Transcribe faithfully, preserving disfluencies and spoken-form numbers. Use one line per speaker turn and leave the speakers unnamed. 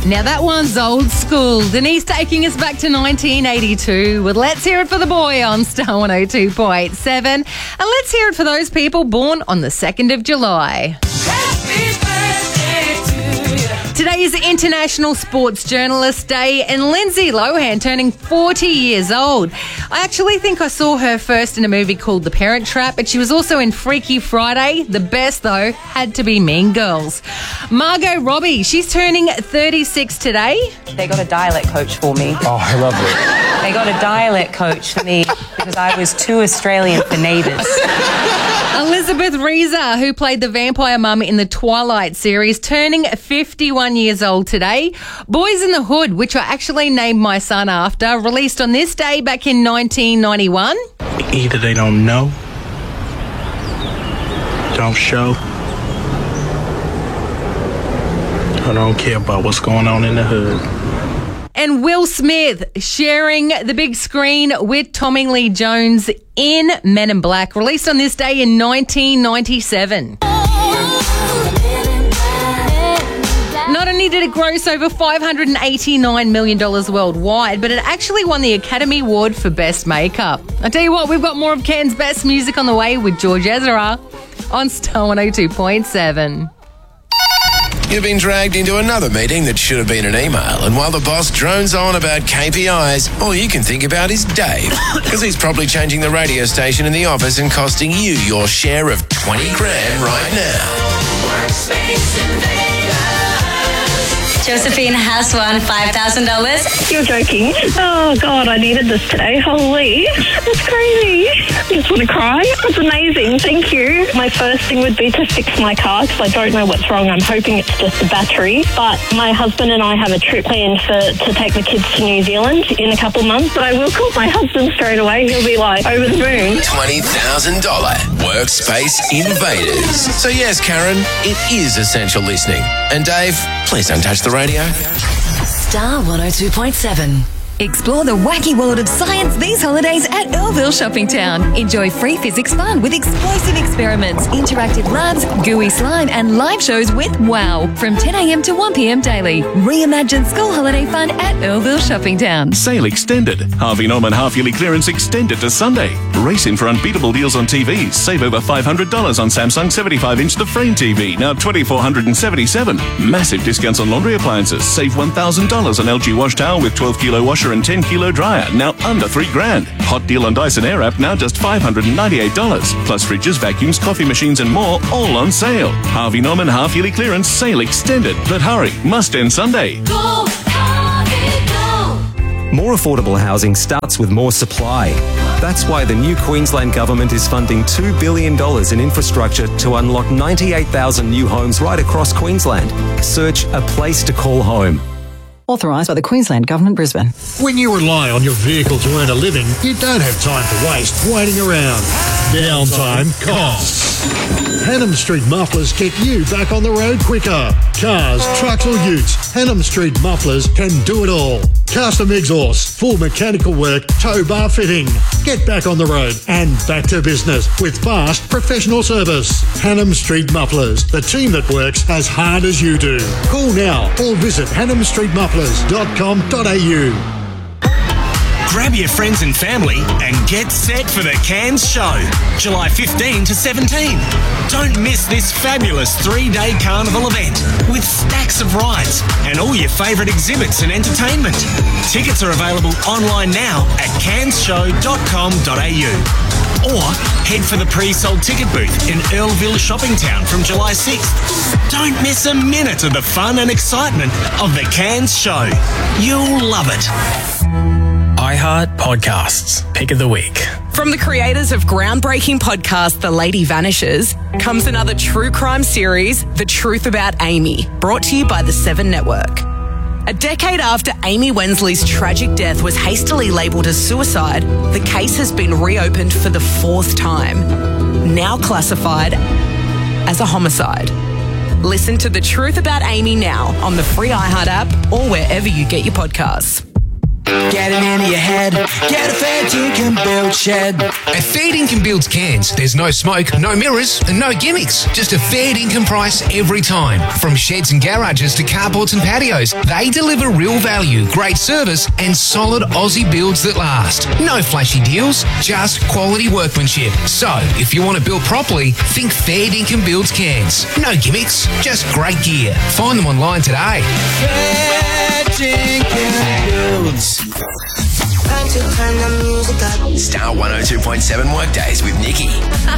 Now that one's old school. Denise taking us back to nineteen eighty-two. Well, let's hear it for the boy on Star one oh two point seven. And let's hear it for those people born on the second of July. Happy birthday to you. Today is International Sports Journalist Day and Lindsay Lohan turning forty years old. I actually think I saw her first in a movie called The Parent Trap, but she was also in Freaky Friday. The best, though, had to be Mean Girls. Margot Robbie, she's turning thirty-six today.
They got a dialect coach for me.
Oh, I love it.
They got a dialect coach for me because I was too Australian for Neighbours.
Elizabeth Reeser, who played the vampire mum in the Twilight series, turning fifty-one years old today. Boys in the Hood, which I actually named my son after, released on this day back in nineteen ninety-one.
Either they don't know, don't show, or don't care about what's going on in the hood.
And Will Smith sharing the big screen with Tommy Lee Jones in Men in Black, released on this day in nineteen ninety-seven. Not only did it gross over five hundred eighty-nine million dollars worldwide, but it actually won the Academy Award for Best Makeup. I tell you what, we've got more of Cairns' best music on the way with George Ezra on Star one oh two point seven.
You've been dragged into another meeting that should have been an email, and while the boss drones on about K P Is, all you can think about is Dave, because he's probably changing the radio station in the office and costing you your share of twenty grand right now. Workspace Invaders.
Josephine has won five thousand dollars.
You're joking. Oh, God, I needed this today. Holy, that's crazy. I just want to cry. That's amazing. Thank you. My first thing would be to fix my car because I don't know what's wrong. I'm hoping it's just the battery. But my husband and I have a trip planned for to take the kids to New Zealand in a couple months. But I will call my husband straight away. He'll be like, over the moon.
twenty thousand dollars Workspace Invaders. So yes, Karen, it is essential listening. And Dave, please don't touch the radio.
Star one oh two point seven. Explore the wacky world of science these holidays at Earlville Shopping Town. Enjoy free physics fun with explosive experiments, interactive labs, gooey slime and live shows with WOW from ten a.m. to one p.m. daily. Reimagine school holiday fun at Earlville Shopping Town.
Sale extended. Harvey Norman half-yearly clearance extended to Sunday. Race in for unbeatable deals on T Vs. Save over five hundred dollars on Samsung seventy-five inch The Frame T V, now two thousand four hundred seventy-seven dollars. Massive discounts on laundry appliances. Save one thousand dollars on L G wash towel with twelve kilo washer and ten kilo dryer, now under three grand. Hot deal on Dyson Airwrap, now just five hundred ninety-eight dollars. Plus fridges, vacuums, coffee machines and more, all on sale. Harvey Norman half-yearly clearance sale extended. But hurry, must end Sunday.
Go, Harvey, go. More affordable housing starts with more supply. That's why the new Queensland Government is funding two billion dollars in infrastructure to unlock ninety-eight thousand new homes right across Queensland. Search A Place to Call Home.
Authorised by the Queensland Government, Brisbane.
When you rely on your vehicle to earn a living, you don't have time to waste waiting around. Downtime costs. Hannam Street Mufflers get you back on the road quicker. Cars, trucks or utes, Hannam Street Mufflers can do it all. Custom exhaust, full mechanical work, tow bar fitting. Get back on the road and back to business with fast professional service. Hannam Street Mufflers, the team that works as hard as you do. Call now or visit hannam street mufflers dot com dot a u.
Grab your friends and family and get set for the Cairns Show, July fifteenth to seventeenth. Don't miss this fabulous three-day carnival event with stacks of rides and all your favourite exhibits and entertainment. Tickets are available online now at cairns show dot com dot a u. Or head for the pre-sold ticket booth in Earlville Shopping Town from July sixth. Don't miss a minute of the fun and excitement of the Cairns Show. You'll love it.
iHeart Podcasts, Pick of the Week.
From the creators of groundbreaking podcast The Lady Vanishes comes another true crime series, The Truth About Amy, brought to you by the Seven Network. A decade after Amy Wensley's tragic death was hastily labelled as suicide, the case has been reopened for the fourth time, now classified as a homicide. Listen to The Truth About Amy now on the free iHeart app or wherever you get your podcasts.
Get it into your head. Get a Fair Dinkum Build shed.
At Fair Dinkum Builds Cairns, there's no smoke, no mirrors, and no gimmicks. Just a fair dinkum price every time. From sheds and garages to carports and patios, they deliver real value, great service, and solid Aussie builds that last. No flashy deals, just quality workmanship. So, if you want to build properly, think Fair Dinkum Builds Cairns. No gimmicks, just great gear. Find them online today.
Fair Dinkum Builds.
Star one oh two point seven Workdays with Nikki.